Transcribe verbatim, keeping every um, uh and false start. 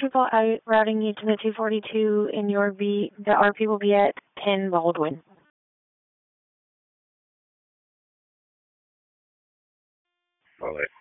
people out routing you to the two forty-two, and your V, the R P will be at ten Baldwin. All right.